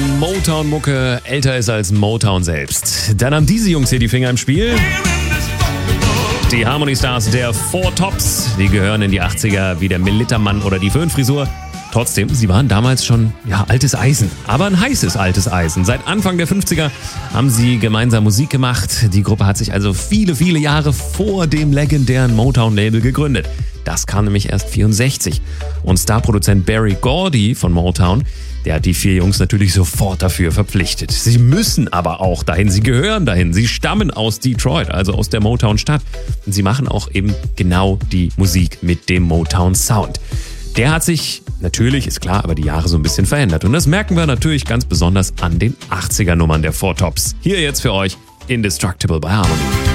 wenn Motown-Mucke älter ist als Motown selbst, dann haben diese Jungs hier die Finger im Spiel. Die Harmony Stars der Four Tops, die gehören in die 80er wie der Militermann oder die Föhnfrisur. Trotzdem, sie waren damals schon, altes Eisen, aber ein heißes altes Eisen. Seit Anfang der 50er haben sie gemeinsam Musik gemacht. Die Gruppe hat sich also viele, viele Jahre vor dem legendären Motown-Label gegründet. Das kam nämlich erst 64. Und Starproduzent Berry Gordy von Motown, der hat die 4 Jungs natürlich sofort dafür verpflichtet. Sie müssen aber auch dahin, sie gehören dahin. Sie stammen aus Detroit, also aus der Motown-Stadt. Und sie machen auch eben genau die Musik mit dem Motown-Sound. Der hat sich, natürlich, ist klar, aber die Jahre so ein bisschen verändert. Und das merken wir natürlich ganz besonders an den 80er-Nummern der Four Tops. Hier jetzt für euch Indestructible bei Harmony.